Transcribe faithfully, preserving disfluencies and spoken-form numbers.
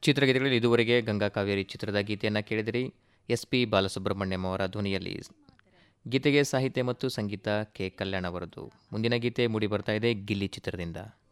ಚಿತ್ರಗೀತೆಗಳಲ್ಲಿ ಇದುವರೆಗೆ ಗಂಗಾ ಕಾವೇರಿ ಚಿತ್ರದ ಗೀತೆಯನ್ನು ಕೇಳಿದಿರಿ. ಎಸ್ ಪಿ ಬಾಲಸುಬ್ರಹ್ಮಣ್ಯಂ ಅವರ ಧ್ವನಿಯಲ್ಲಿ. ಗೀತೆಗೆ ಸಾಹಿತ್ಯ ಮತ್ತು ಸಂಗೀತ ಕೆ ಕಲ್ಯಾಣ್ ಅವರದು. ಮುಂದಿನ ಗೀತೆ ಮೂಡಿ ಬರ್ತಾ ಇದೆ ಗಿಲ್ಲಿ ಚಿತ್ರದಿಂದ.